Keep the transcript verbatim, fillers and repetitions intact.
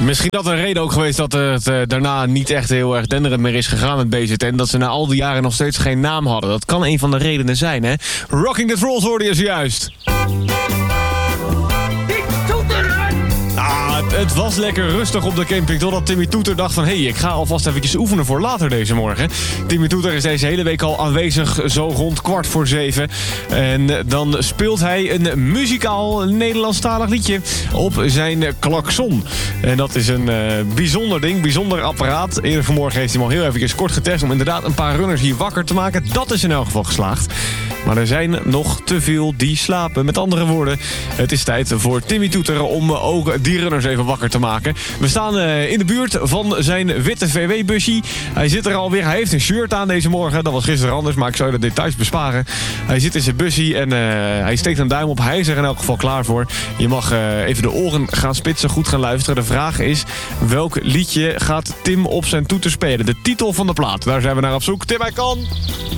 Misschien dat een reden ook geweest dat het uh, daarna niet echt heel erg denderend meer is gegaan met B Z N. En dat ze na al die jaren nog steeds geen naam hadden. Dat kan een van de redenen zijn, hè? Rocking the Trolls hoorde je zojuist. Ah, het, het was lekker rustig op de camping totdat Timmy Toeter dacht van... hé, hey, ik ga alvast eventjes oefenen voor later deze morgen. Timmy Toeter is deze hele week al aanwezig, zo rond kwart voor zeven. En dan speelt hij een muzikaal Nederlandstalig liedje op zijn klakson. En dat is een uh, bijzonder ding, bijzonder apparaat. Eerder vanmorgen heeft hij hem al heel even kort getest... om inderdaad een paar runners hier wakker te maken. Dat is in elk geval geslaagd. Maar er zijn nog te veel die slapen. Met andere woorden, het is tijd voor Timmy Toeter om ook die runners even wakker te maken. We staan uh, in de buurt van zijn witte V W-busje. Hij zit er alweer. Hij heeft een shirt aan deze morgen. Dat was gisteren anders, maar ik zou je de details besparen. Hij zit in zijn busje en uh, hij steekt een duim op. Hij is er in elk geval klaar voor. Je mag uh, even de oren gaan spitsen, goed gaan luisteren. De vraag is, welk liedje gaat Tim op zijn toeter spelen? De titel van de plaat, daar zijn we naar op zoek. Tim, hij kan...